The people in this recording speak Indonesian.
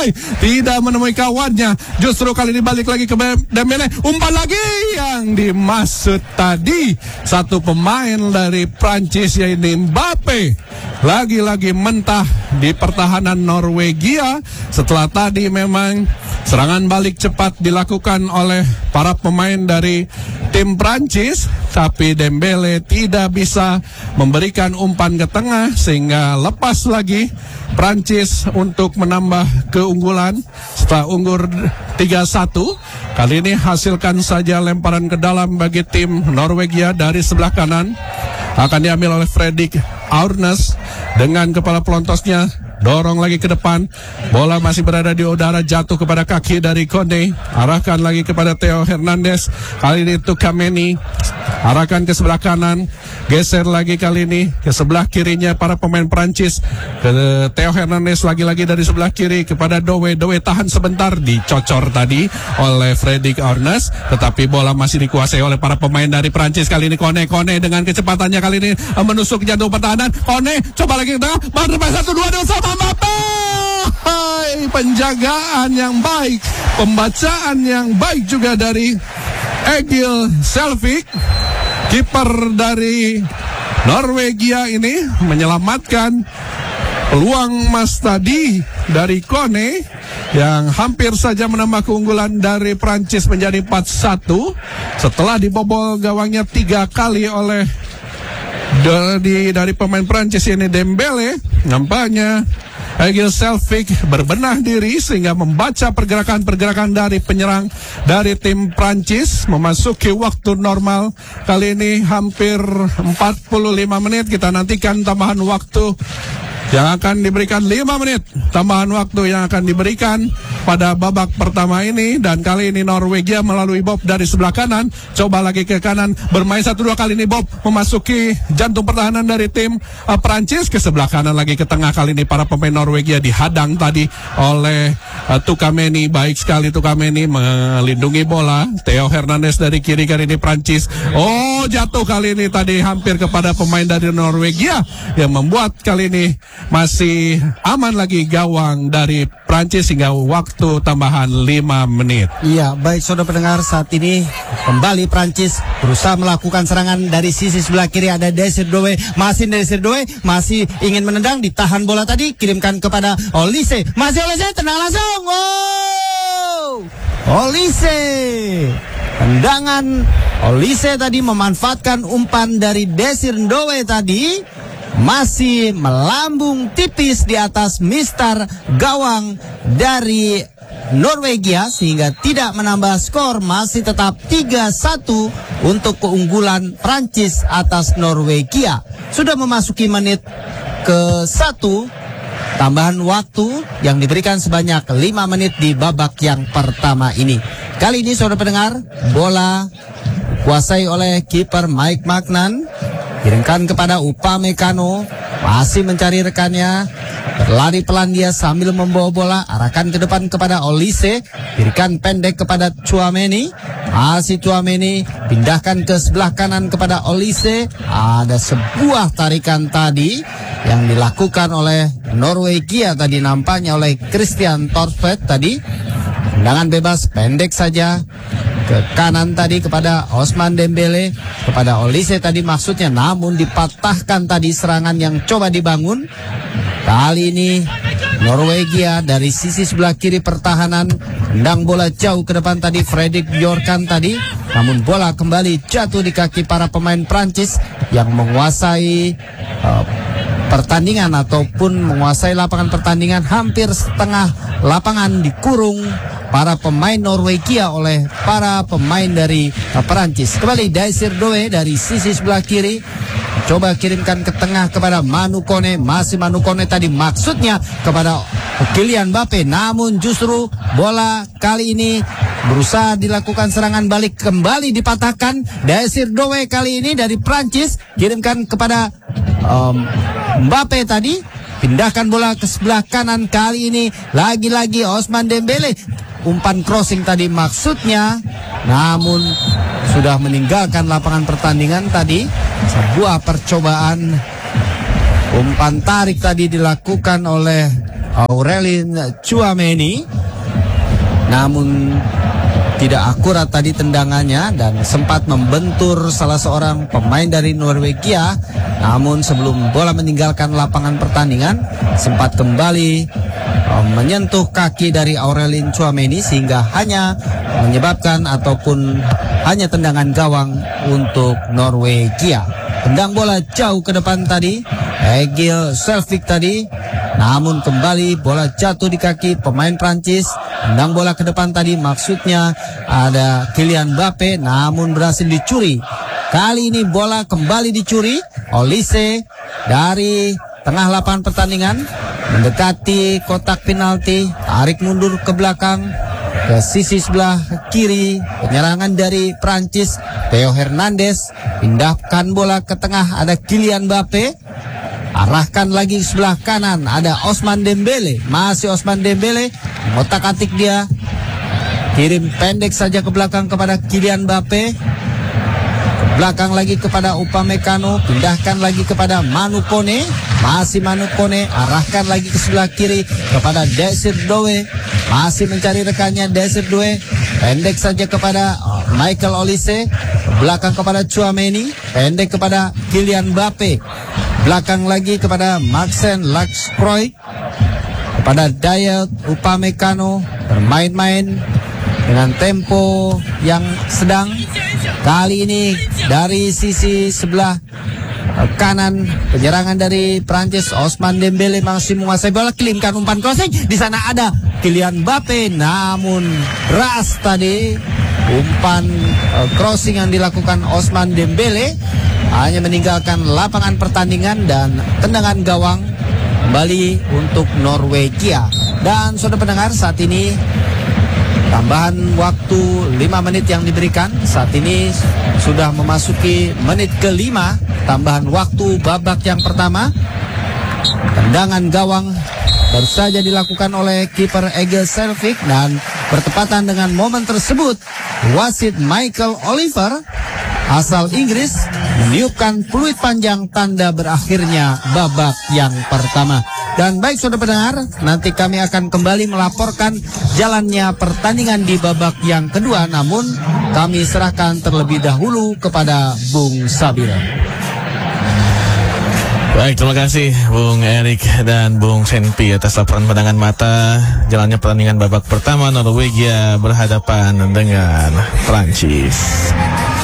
tidak menemui kawannya. Justru kali ini balik lagi ke Dembele. Umpan lagi yang dimaksud tadi satu pemain dari Prancis, yaitu Mbappe. Lagi-lagi mentah di pertahanan Norwegia setelah tadi memang serangan balik cepat dilakukan oleh para pemain dari tim Prancis, tapi Dembele tidak bisa memberikan umpan ke tengah sehingga lepas lagi Prancis untuk menambah keunggulan setelah unggul 3-1. Kali ini hasilkan saja lemparan ke dalam bagi tim Norwegia dari sebelah kanan. Akan diambil oleh Fredrik Aurnes dengan kepala pelontosnya. Dorong lagi ke depan. Bola masih berada di udara, jatuh kepada kaki dari Kone. Arahkan lagi kepada Theo Hernandez. Kali ini Tukameni. Arahkan ke sebelah kanan. Geser lagi kali ini ke sebelah kirinya para pemain Prancis. Ke Theo Hernandez lagi-lagi dari sebelah kiri kepada Dowe. Dowe tahan sebentar, dicocor tadi oleh Fredrik Aurnes. Tetapi bola masih dikuasai oleh para pemain dari Prancis. Kali ini Kone dengan kecepatannya kali ini menusuk jantung pertahanan. Kone coba lagi ke tengah. Baru 1-2 sama Mbappe. Hai, penjagaan yang baik, pembacaan yang baik juga dari Egil Selvik, kiper dari Norwegia ini menyelamatkan peluang emas tadi dari Kone yang hampir saja menambah keunggulan dari Prancis menjadi 4-1 setelah dibobol gawangnya 3 kali oleh dari pemain Prancis ini Dembele. Nampaknya Egil Selvik berbenah diri sehingga membaca pergerakan-pergerakan dari penyerang dari tim Prancis memasuki waktu normal. Kali ini hampir 45 menit. Kita nantikan tambahan waktu yang akan diberikan 5 menit tambahan waktu yang akan diberikan pada babak pertama ini. Dan kali ini Norwegia melalui Bob dari sebelah kanan, coba lagi ke kanan, bermain 1-2 kali ini Bob memasuki jantung pertahanan dari tim Prancis. Ke sebelah kanan lagi ke tengah, kali ini para pemain Norwegia dihadang tadi oleh Tukameni. Baik sekali Tukameni melindungi bola. Theo Hernandez dari kiri, kali ini Prancis. Oh, jatuh kali ini tadi hampir kepada pemain dari Norwegia yang membuat kali ini masih aman lagi gawang dari Prancis hingga waktu tambahan 5 menit. Iya, baik saudara pendengar, saat ini kembali Prancis berusaha melakukan serangan dari sisi sebelah kiri. Ada Desir Doe, masih ingin menendang, ditahan bola tadi, kirimkan kepada Olise. Masih Olise, tenang langsung. Wow! Olise. Tendangan Olise tadi memanfaatkan umpan dari Desir Doe tadi. Masih melambung tipis di atas mistar gawang dari Norwegia sehingga tidak menambah skor, masih tetap 3-1 untuk keunggulan Prancis atas Norwegia. Sudah memasuki menit ke-1, tambahan waktu yang diberikan sebanyak 5 menit di babak yang pertama ini. Kali ini saudara pendengar, bola kuasai oleh kiper Mike Magnan. Kirimkan kepada Upamecano, masih mencari rekannya, berlari pelan dia sambil membawa bola, arahkan ke depan kepada Olise, berikan pendek kepada Tchouaméni, masih Tchouaméni, pindahkan ke sebelah kanan kepada Olise. Ada sebuah tarikan tadi yang dilakukan oleh Norwegia tadi, nampaknya oleh Christian Torstvedt tadi. Tendangan bebas pendek saja ke kanan tadi kepada Ousmane Dembele, kepada Olise tadi maksudnya, namun dipatahkan tadi serangan yang coba dibangun. Kali ini Norwegia dari sisi sebelah kiri pertahanan, tendang bola jauh ke depan tadi Fredrik Bjorkan tadi, namun bola kembali jatuh di kaki para pemain Prancis yang menguasai pertandingan ataupun menguasai lapangan pertandingan. Hampir setengah lapangan dikurung para pemain Norwegia oleh para pemain dari Perancis. Kembali Desir Doe dari sisi sebelah kiri, coba kirimkan ke tengah kepada Manu Kone. Masih Manu Kone tadi maksudnya kepada Kylian Mbappe, namun justru bola kali ini berusaha dilakukan serangan balik, kembali dipatahkan. Desir Doe kali ini dari Prancis kirimkan kepada Mbappe tadi, pindahkan bola ke sebelah kanan. Kali ini lagi-lagi Ousmane Dembele, umpan crossing tadi maksudnya, namun sudah meninggalkan lapangan pertandingan tadi. Sebuah percobaan umpan tarik tadi dilakukan oleh Aurelien Tchouameni, namun tidak akurat tadi tendangannya dan sempat membentur salah seorang pemain dari Norwegia. Namun sebelum bola meninggalkan lapangan pertandingan, sempat kembali menyentuh kaki dari Aurelien Tchouameni sehingga hanya menyebabkan ataupun hanya tendangan gawang untuk Norwegia. Tendang bola jauh ke depan tadi Egil Selvik tadi, namun kembali bola jatuh di kaki pemain Prancis. Tendang bola ke depan tadi maksudnya ada Kylian Mbappe, namun berhasil dicuri. Kali ini bola kembali dicuri. Olise dari tengah lapangan pertandingan mendekati kotak penalti, tarik mundur ke belakang ke sisi sebelah kiri. Penyerangan dari Prancis, Theo Hernandez pindahkan bola ke tengah, ada Kylian Mbappe. Arahkan lagi ke sebelah kanan, ada Ousmane Dembele. Masih Ousmane Dembele, ngotak-atik dia. Kirim pendek saja ke belakang kepada Kylian Mbappe. Ke belakang lagi kepada Upamecano. Pindahkan lagi kepada Manu Kone. Masih Manu Kone, arahkan lagi ke sebelah kiri kepada Désiré Doué. Masih mencari rekannya Désiré Doué. Pendek saja kepada Michael Olise. Belakang kepada Tchouameni. Pendek kepada Kylian Mbappe. Belakang lagi kepada Maxence Lacroix, kepada Dayot Upamecano, bermain-main dengan tempo yang sedang. Kali ini dari sisi sebelah kanan, penyerangan dari Prancis, Ousmane Dembele masih menguasai bola, kirimkan umpan crossing. Di sana ada Kylian Mbappe, namun ras tadi umpan crossing yang dilakukan Ousmane Dembele hanya meninggalkan lapangan pertandingan dan tendangan gawang kembali untuk Norwegia. Dan saudara pendengar, saat ini tambahan waktu 5 menit yang diberikan. Saat ini sudah memasuki menit ke-5 tambahan waktu babak yang pertama. Tendangan gawang baru saja dilakukan oleh kiper Egil Selvik dan bertepatan dengan momen tersebut wasit Michael Oliver asal Inggris meniupkan peluit panjang tanda berakhirnya babak yang pertama. Dan baik saudara pendengar, nanti kami akan kembali melaporkan jalannya pertandingan di babak yang kedua, namun kami serahkan terlebih dahulu kepada Bung Sabil. Baik, terima kasih Bung Erik dan Bung Senpi atas laporan pandangan mata jalannya pertandingan babak pertama Norwegia berhadapan dengan Prancis.